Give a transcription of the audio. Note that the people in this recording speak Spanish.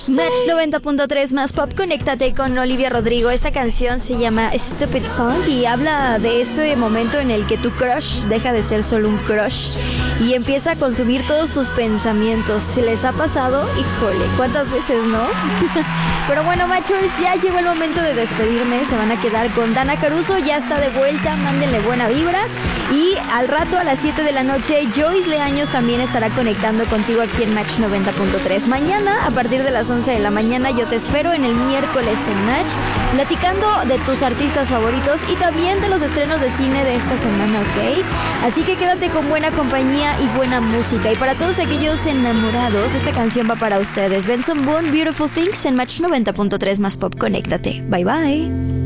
Match 90.3 más pop, conéctate con Olivia Rodrigo. Esta canción se llama Stupid Song y habla de ese momento en el que tu crush deja de ser solo un crush y empieza a consumir todos tus pensamientos. ¿Se les ha pasado? Híjole, ¿cuántas veces no? Pero bueno, Matchers, ya llegó el momento de despedirme. Se van a quedar con Dana Caruso, ya está de vuelta, mándenle buena vibra. Y al rato a las 7 de la noche, Joyce Leaños también estará conectando contigo aquí en Match 90.3. Mañana, a partir de las 11 de la mañana, yo te espero en el miércoles en Match, platicando de tus artistas favoritos y también de los estrenos de cine de esta semana, ¿ok? Así que quédate con buena compañía y buena música. Y para todos aquellos enamorados, esta canción va para ustedes. Benson Boone, Beautiful Things en Match 90.3 más pop. Conéctate. Bye bye.